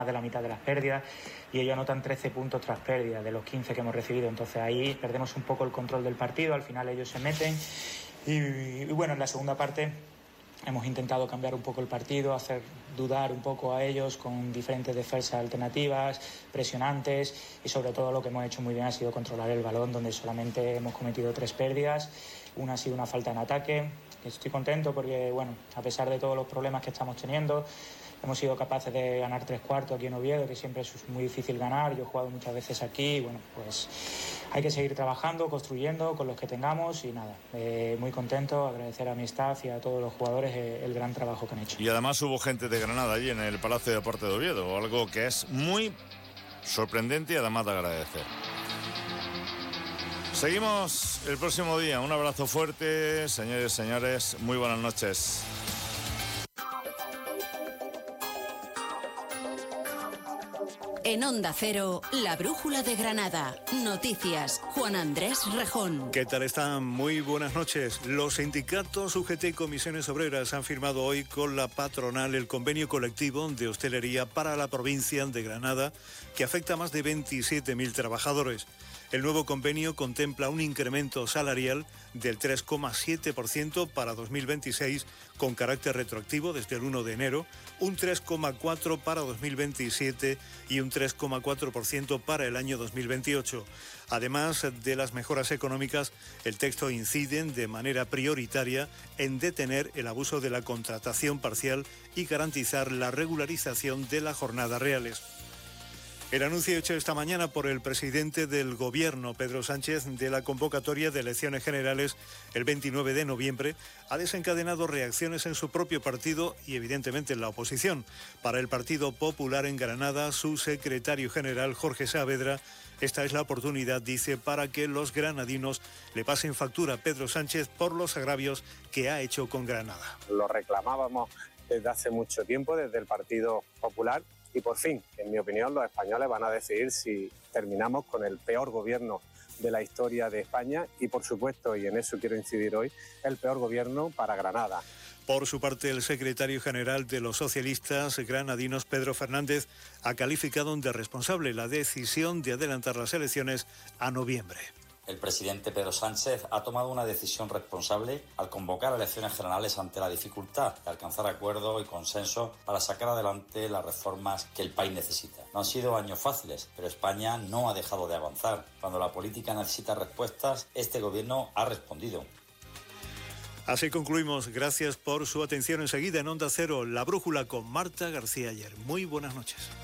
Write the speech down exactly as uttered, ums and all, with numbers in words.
de la mitad de las pérdidas, y ellos anotan trece puntos tras pérdidas de los quince que hemos recibido. Entonces ahí perdemos un poco el control del partido, al final ellos se meten y, y bueno, en la segunda parte hemos intentado cambiar un poco el partido, hacer dudar un poco a ellos con diferentes defensas alternativas, presionantes, y sobre todo lo que hemos hecho muy bien ha sido controlar el balón, donde solamente hemos cometido tres pérdidas, una ha sido una falta en ataque. Estoy contento porque, bueno, a pesar de todos los problemas que estamos teniendo, hemos sido capaces de ganar tres cuartos aquí en Oviedo, que siempre es muy difícil ganar. Yo he jugado muchas veces aquí y bueno, pues hay que seguir trabajando, construyendo con los que tengamos y nada, eh, muy contento, agradecer a mi staff y a todos los jugadores eh, el gran trabajo que han hecho. Y además hubo gente de Granada allí en el Palacio de Deportes de Oviedo, algo que es muy sorprendente y además de agradecer. Seguimos el próximo día. Un abrazo fuerte, señores y señores. Muy buenas noches. En Onda Cero, la brújula de Granada. Noticias, Juan Andrés Rejón. ¿Qué tal están? Muy buenas noches. Los sindicatos U G T y Comisiones Obreras han firmado hoy con la patronal el convenio colectivo de hostelería para la provincia de Granada, que afecta a más de veintisiete mil trabajadores. El nuevo convenio contempla un incremento salarial del tres coma siete por ciento para dos mil veintiséis con carácter retroactivo desde el uno de enero, un tres coma cuatro por ciento para dos mil veintisiete y un tres coma cuatro por ciento para el año dos mil veintiocho. Además de las mejoras económicas, el texto incide de manera prioritaria en detener el abuso de la contratación parcial y garantizar la regularización de las jornadas reales. El anuncio hecho esta mañana por el presidente del Gobierno, Pedro Sánchez, de la convocatoria de elecciones generales el veintinueve de noviembre ha desencadenado reacciones en su propio partido y evidentemente en la oposición. Para el Partido Popular en Granada, su secretario general, Jorge Saavedra, esta es la oportunidad, dice, para que los granadinos le pasen factura a Pedro Sánchez por los agravios que ha hecho con Granada. Lo reclamábamos desde hace mucho tiempo, desde el Partido Popular. Y por fin, en mi opinión, los españoles van a decidir si terminamos con el peor gobierno de la historia de España y, por supuesto, y en eso quiero incidir hoy, el peor gobierno para Granada. Por su parte, el secretario general de los socialistas granadinos, Pedro Fernández, ha calificado de irresponsable la decisión de adelantar las elecciones a noviembre. El presidente Pedro Sánchez ha tomado una decisión responsable al convocar elecciones generales ante la dificultad de alcanzar acuerdos y consensos para sacar adelante las reformas que el país necesita. No han sido años fáciles, pero España no ha dejado de avanzar. Cuando la política necesita respuestas, este gobierno ha respondido. Así concluimos. Gracias por su atención. Enseguida en Onda Cero, La Brújula con Marta García Ayer. Muy buenas noches.